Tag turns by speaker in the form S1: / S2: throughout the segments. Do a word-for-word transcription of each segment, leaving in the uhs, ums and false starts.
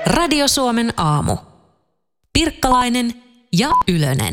S1: Radio Suomen aamu. Pirkkalainen ja Ylönen.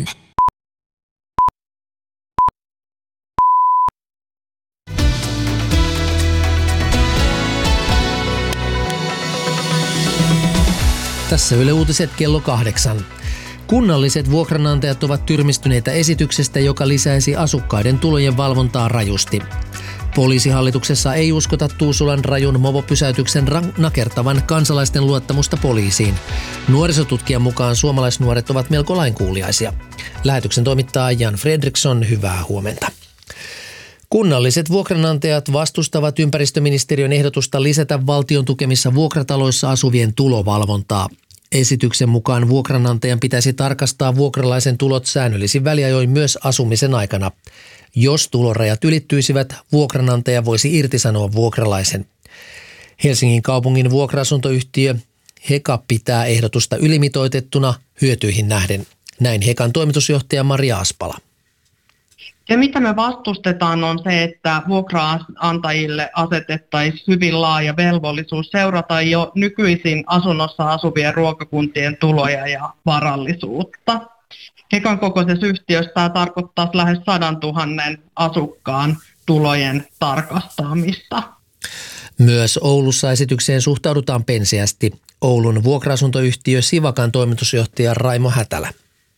S2: Tässä Yle Uutiset kello kahdeksan. Kunnalliset vuokranantajat ovat tyrmistyneitä esityksestä, joka lisäisi asukkaiden tulojen valvontaa rajusti. Poliisihallituksessa ei uskota Tuusulan rajun mopopysäytyksen nakertavan kansalaisten luottamusta poliisiin. Nuorisotutkijan mukaan suomalaisnuoret ovat melko lainkuuliaisia. Lähetyksen toimittaa Jan Fredriksson, hyvää huomenta. Kunnalliset vuokranantajat vastustavat ympäristöministeriön ehdotusta lisätä valtion tukemissa vuokrataloissa asuvien tulovalvontaa. Esityksen mukaan vuokranantajan pitäisi tarkastaa vuokralaisen tulot säännöllisin väliajoin myös asumisen aikana. Jos tulorajat ylittyisivät, vuokranantaja voisi irtisanoa vuokralaisen. Helsingin kaupungin vuokra-asuntoyhtiö Heka pitää ehdotusta ylimitoitettuna hyötyihin nähden. Näin Hekan toimitusjohtaja Maria Aspala.
S3: Se, mitä me vastustetaan, on se, että vuokraantajille asetettaisiin hyvin laaja velvollisuus seurata jo nykyisin asunnossa asuvien ruokakuntien tuloja ja varallisuutta. Hekan kokoisessa yhtiössä tämä tarkoittaa lähes sadan tuhannen asukkaan tulojen tarkastamista.
S2: Myös Oulussa esitykseen suhtaudutaan penseästi. Oulun vuokra-asuntoyhtiö Sivakan toimitusjohtaja Raimo Hätälä.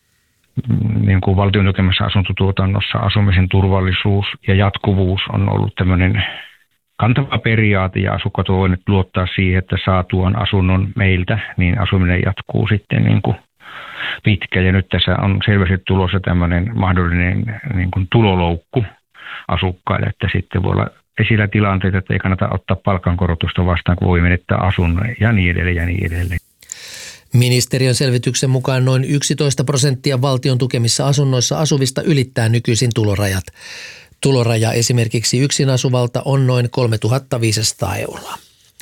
S4: Niin kuin valtion tukemassa asuntotuotannossa asumisen turvallisuus ja jatkuvuus on ollut tämmöinen kantava periaate ja asukkaat ovat voineet luottaa siihen, että saatuaan asunnon meiltä, niin asuminen jatkuu sitten niin kuin pitkä. Ja nyt tässä on selvästi tulossa tämmöinen mahdollinen niin kuin tuloloukku asukkaille, että sitten voi olla esillä tilanteita, että ei kannata ottaa palkankorotusta vastaan, kun voi menettää asunnon ja niin edelleen ja niin edelleen.
S2: Ministeriön selvityksen mukaan noin yksitoista prosenttia valtion tukemissa asunnoissa asuvista ylittää nykyisin tulorajat. Tuloraja esimerkiksi yksin asuvalta on noin kolmetuhatta viisisataa euroa.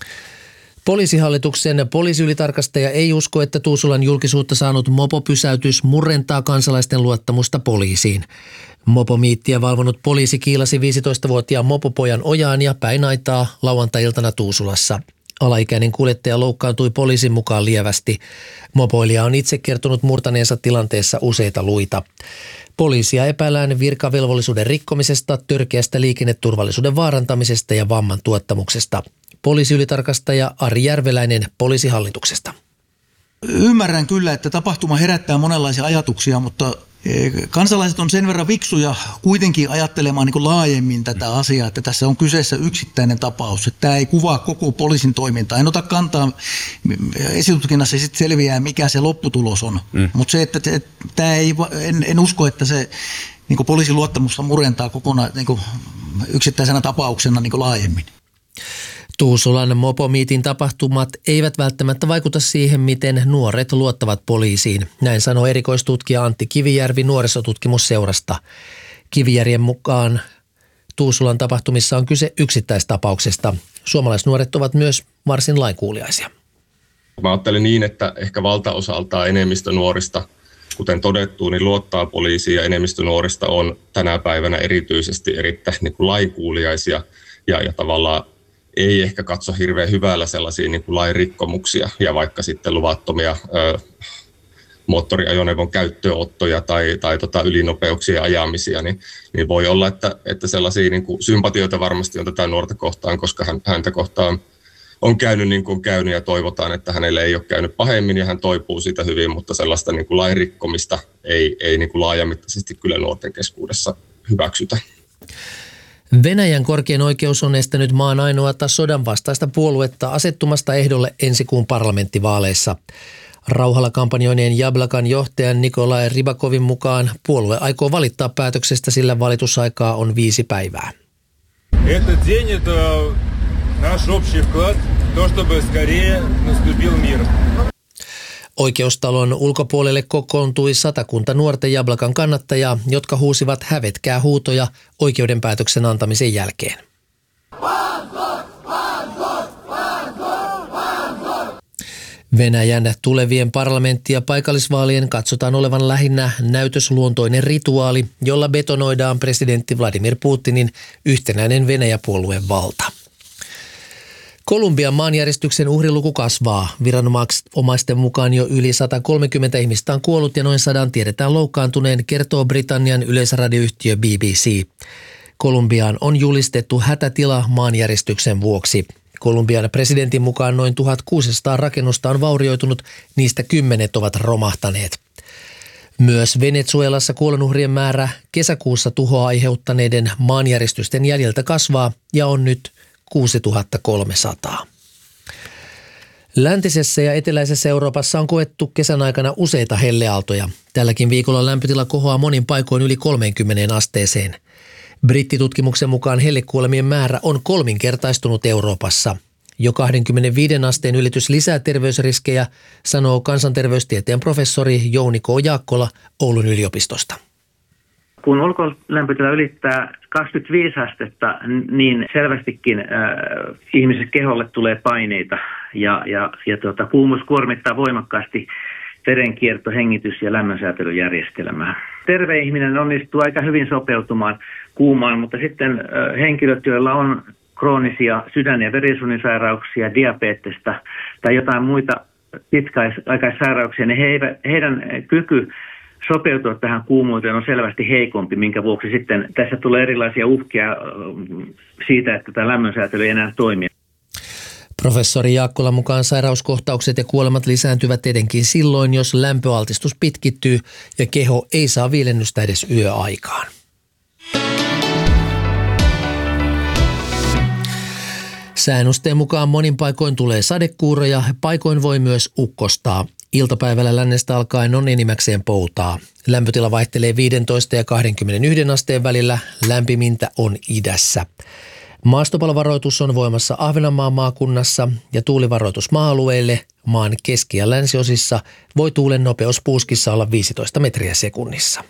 S2: Poliisihallituksen poliisiylitarkastaja ei usko, että Tuusulan julkisuutta saanut mopopysäytys murentaa kansalaisten luottamusta poliisiin. Mopomiittiä valvonut poliisi kiilasi viisitoistavuotiaan mopopojan ojaan ja päin aitaa lauantai-iltana Tuusulassa. Alaikäinen kuljettaja loukkaantui poliisin mukaan lievästi. Mopoilija on itse kertonut murtaneensa tilanteessa useita luita. Poliisia epäillään virkavelvollisuuden rikkomisesta, törkeästä liikenneturvallisuuden vaarantamisesta ja vamman tuottamuksesta. Poliisiylitarkastaja Ari Järveläinen Poliisihallituksesta.
S5: Ymmärrän kyllä, että tapahtuma herättää monenlaisia ajatuksia, mutta kansalaiset on sen verran viksuja kuitenkin ajattelemaan niin kuin laajemmin tätä asiaa, että tässä on kyseessä yksittäinen tapaus. Että tämä ei kuvaa koko poliisin toimintaa. En ota kantaa, esitutkinnassa sitten selviää, mikä se lopputulos on. Mm. Mutta se, että tämä ei, en, en usko, että se niin kuin poliisin luottamusta murentaa kokonaan niin kuin yksittäisenä tapauksena niin kuin laajemmin.
S2: Tuusulan mopomiitin tapahtumat eivät välttämättä vaikuta siihen, miten nuoret luottavat poliisiin. Näin sanoo erikoistutkija Antti Kivijärvi nuorisotutkimusseurasta. Kivijärjen mukaan Tuusulan tapahtumissa on kyse yksittäistapauksesta. Suomalaisnuoret ovat myös varsin lainkuuliaisia.
S6: Mä ajattelen niin, että ehkä valtaosaltaan enemmistö nuorista, kuten todettu, niin luottaa poliisiin ja enemmistö nuorista on tänä päivänä erityisesti erittäin niin kuin lainkuuliaisia ja, ja tavallaan ei ehkä katso hirveän hyvällä sellaisia niin kuin lain rikkomuksia ja vaikka sitten luvattomia ö, moottoriajoneuvon käyttöönottoja tai, tai tota ylinopeuksien ajamisia, niin, niin voi olla, että, että sellaisia niin kuin sympatioita varmasti on tätä nuorta kohtaan, koska hän, häntä kohtaan on käynyt niin kuin on käynyt ja toivotaan, että hänelle ei ole käynyt pahemmin ja hän toipuu siitä hyvin, mutta sellaista niin kuin lain rikkomista ei, ei niin kuin laajamittaisesti kyllä nuorten keskuudessa hyväksytä.
S2: Venäjän korkein oikeus on estänyt maan ainoata sodan vastaista puoluetta asettumasta ehdolle ensi kuun parlamenttivaaleissa. Rauhalla kampanjoineen Jablakan johtajan Nikolai Rybakovin mukaan puolue aikoo valittaa päätöksestä, sillä valitusaikaa on viisi päivää.
S7: Этот день это наш общий вклад в то, чтобы скорее наступил мир.
S2: Oikeustalon ulkopuolelle kokoontui satakunta nuorten Jablakan kannattajaa, jotka huusivat hävetkää huutoja oikeudenpäätöksen antamisen jälkeen. Venäjän tulevien parlamentti- ja paikallisvaalien katsotaan olevan lähinnä näytösluontoinen rituaali, jolla betonoidaan presidentti Vladimir Putinin yhtenäinen Venäjä-puolueen valta. Kolumbian maanjäristyksen uhriluku kasvaa. Viranomaisten mukaan jo yli sata kolmekymmentä ihmistä on kuollut ja noin sadan tiedetään loukkaantuneen, kertoo Britannian yleisradioyhtiö B B C. Kolumbiaan on julistettu hätätila maanjäristyksen vuoksi. Kolumbian presidentin mukaan noin tuhatkuusisataa rakennusta on vaurioitunut, niistä kymmenet ovat romahtaneet. Myös Venezuelassa kuolonuhrien määrä kesäkuussa tuhoa aiheuttaneiden maanjäristysten jäljiltä kasvaa ja on nyt kuusituhatta kolmesataa. Läntisessä ja eteläisessä Euroopassa on koettu kesän aikana useita helleaaltoja. Tälläkin viikolla lämpötila kohoaa monin paikoin yli kolmeenkymmeneen asteeseen. Brittitutkimuksen mukaan hellekuolemien määrä on kolminkertaistunut Euroopassa. Jo kaksikymmentäviisi asteen ylitys lisää terveysriskejä, sanoo kansanterveystieteen professori Jouni K. Jaakkola Oulun yliopistosta.
S8: Kun ulkolämpötila ylittää kaksikymmentäviisi astetta, niin selvästikin äh, ihmisen keholle tulee paineita ja, ja, ja tuota, kuumuus kuormittaa voimakkaasti verenkierto-, hengitys- ja lämmönsäätelyjärjestelmää. Terve ihminen onnistuu aika hyvin sopeutumaan kuumaan, mutta sitten äh, henkilöt, joilla on kroonisia sydän- ja verisuonisairauksia, diabetesta tai jotain muita pitkäaikaissairauksia, niin he, heidän kyky sopeutua tähän kuumuuteen on selvästi heikompi, minkä vuoksi sitten tässä tulee erilaisia uhkia siitä, että tämä lämmönsäätely ei enää toimi.
S2: Professori Jaakkola mukaan sairauskohtaukset ja kuolemat lisääntyvät etenkin silloin, jos lämpöaltistus pitkittyy ja keho ei saa viilennystä edes yöaikaan. Säännösten mukaan monin paikoin tulee sadekuuroja, paikoin voi myös ukkostaa. Iltapäivällä lännestä alkaen on enimmäkseen poutaa. Lämpötila vaihtelee viisitoista ja kaksikymmentäyksi asteen välillä, lämpimintä on idässä. Maastopalovaroitus on voimassa Ahvenanmaan maakunnassa ja tuulivaroitus maa-alueille. Maan keski- ja länsiosissa voi tuulen nopeus puuskissa olla viisitoista metriä sekunnissa.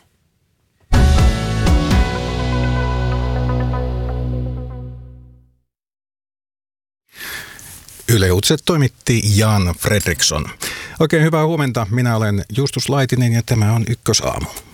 S9: Yle Uutiset toimitti Jan Fredriksson. Oikein hyvää huomenta. Minä olen Justus Laitinen ja tämä on Ykkösaamu.